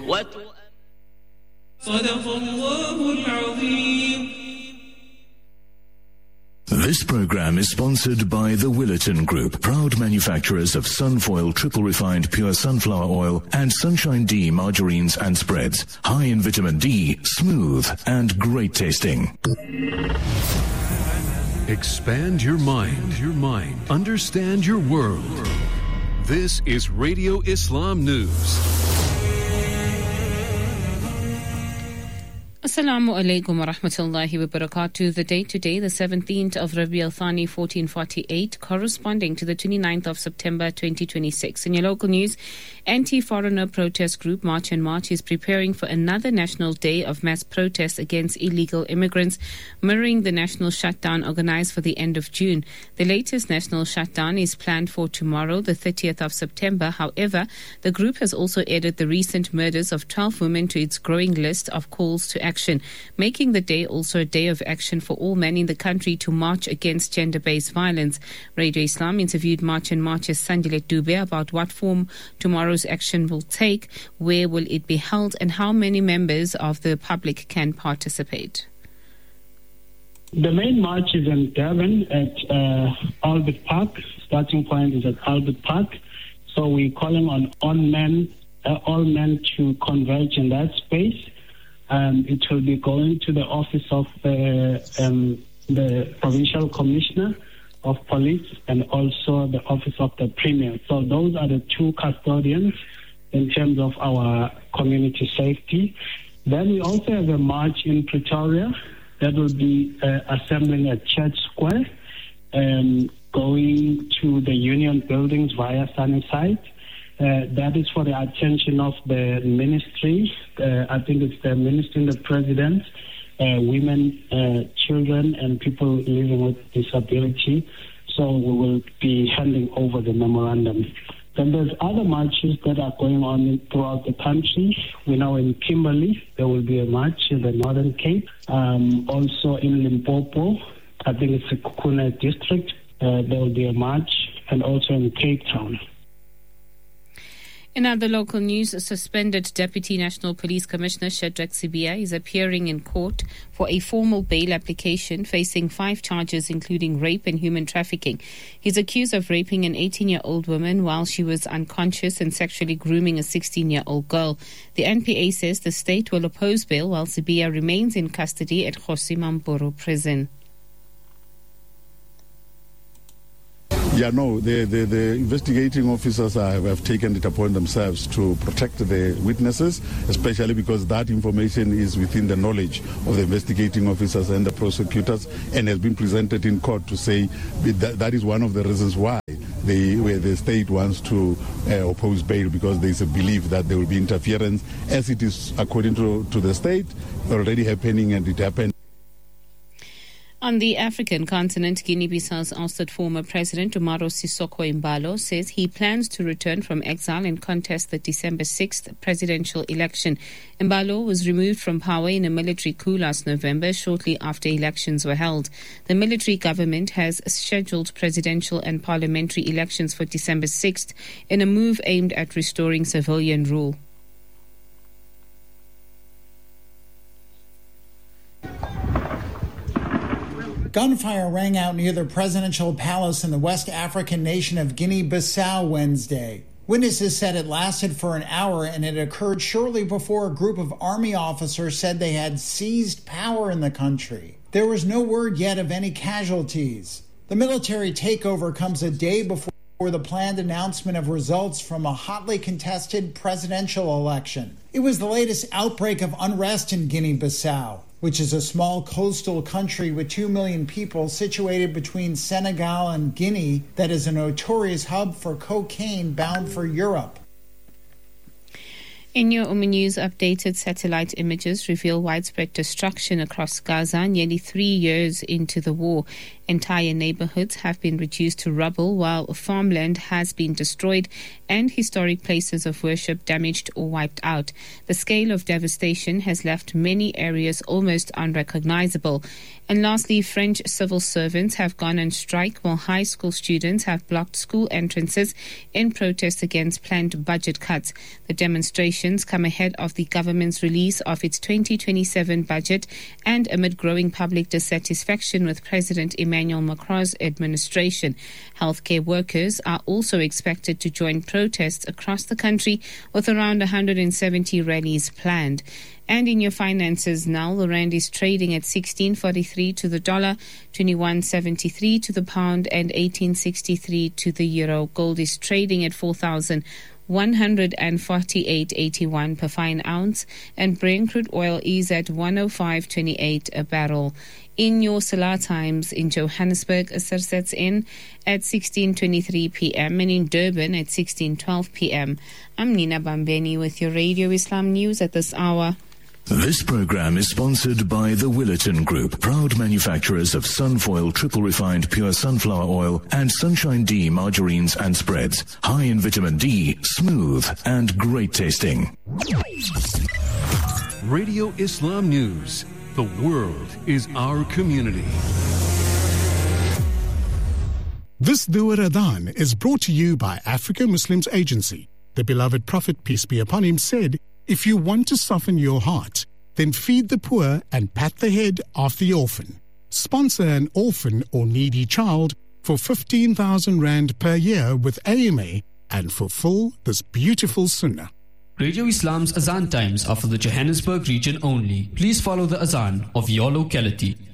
صدق الله العظيم. This program is sponsored by the Willerton Group, proud manufacturers of Sunfoil triple refined pure sunflower oil and Sunshine D margarines and spreads. High in vitamin D, smooth and great tasting. Expand your mind. Understand your world. This is Radio Islam News. Assalamu alaikum wa rahmatullahi wa barakatuh. The date today, the 17th of Rabi al-Thani 1448, corresponding to the 29th of September 2026. In your local news, anti-foreigner protest group March and March is preparing for another national day of mass protests against illegal immigrants, mirroring the national shutdown organized for the end of June. The latest national shutdown is planned for tomorrow, the 30th of September. However, the group has also added the recent murders of 12 women to its growing list of calls to action, making the day also a day of action for all men in the country to march against gender-based violence. Radio Islam interviewed March and March's Sandile Dube about what form tomorrow's action will take, where will it be held, and how many members of the public can participate. The main march is in Durban at Albert Park. Starting point is at Albert Park. So we're calling on all men to converge in that space. It will be going to the office of the Provincial Commissioner of Police and also the office of the Premier. So those are the two custodians in terms of our community safety. Then we also have a march in Pretoria that will be assembling at Church Square and going to the Union Buildings via Sunnyside. That is for the attention of the ministry. I think it's the ministry and the president, women, children, and people living with disability. So we will be handing over the memorandum. Then there's other marches that are going on throughout the country. We know in Kimberley, there will be a march in the Northern Cape. Also in Limpopo, I think it's the Kukuna district, there will be a march, and also in Cape Town. In other local news, a suspended Deputy National Police Commissioner Shadrack Sibiya is appearing in court for a formal bail application, facing 5 charges including rape and human trafficking. He's accused of raping an 18-year-old woman while she was unconscious and sexually grooming a 16-year-old girl. The NPA says the state will oppose bail while Sibiya remains in custody at Kgosi Mampuru prison. Yeah, no, the investigating officers have taken it upon themselves to protect the witnesses, especially because that information is within the knowledge of the investigating officers and the prosecutors, and has been presented in court to say that is one of the reasons why the state wants to oppose bail, because there is a belief that there will be interference, as it is, according to the state, already happening, and it happened. On the African continent, Guinea-Bissau's ousted former president Umaro Sissoco Embalo says he plans to return from exile and contest the December 6th presidential election. Embalo was removed from power in a military coup last November, shortly after elections were held. The military government has scheduled presidential and parliamentary elections for December 6th in a move aimed at restoring civilian rule. Gunfire rang out near the presidential palace in the West African nation of Guinea-Bissau Wednesday. Witnesses said it lasted for an hour and it occurred shortly before a group of army officers said they had seized power in the country. There was no word yet of any casualties. The military takeover comes a day before the planned announcement of results from a hotly contested presidential election. It was the latest outbreak of unrest in Guinea-Bissau, which is a small coastal country with 2 million people situated between Senegal and Guinea that is a notorious hub for cocaine bound for Europe. In your News, updated satellite images reveal widespread destruction across Gaza nearly 3 years into the war. Entire neighborhoods have been reduced to rubble, while farmland has been destroyed and historic places of worship damaged or wiped out. The scale of devastation has left many areas almost unrecognizable. And lastly, French civil servants have gone on strike while high school students have blocked school entrances in protest against planned budget cuts. The demonstration actions come ahead of the government's release of its 2027 budget and amid growing public dissatisfaction with President Emmanuel Macron's administration. Healthcare workers are also expected to join protests across the country, with around 170 rallies planned. And in your finances now, the rand is trading at 16.43 to the dollar, 21.73 to the pound, and 18.63 to the euro. Gold is trading at 4,148.81 per fine ounce, and Brent crude oil is at 105.28 a barrel. In your Salah times in Johannesburg, Asr sets in at 16:23 p.m. and in Durban at 16:12 p.m. I'm Nina Bambeni with your Radio Islam News at this hour. This program is sponsored by the Willerton Group, proud manufacturers of Sunfoil triple refined pure sunflower oil and Sunshine D margarines and spreads. High in vitamin D, smooth and great tasting. Radio Islam News. The world is our community. This Dhuhr Adhan is brought to you by Africa Muslims Agency. The beloved Prophet, peace be upon him, said, "If you want to soften your heart, then feed the poor and pat the head of the orphan." Sponsor an orphan or needy child for 15,000 Rand per year with AMA and fulfill this beautiful sunnah. Radio Islam's Azan times are for the Johannesburg region only. Please follow the Azan of your locality.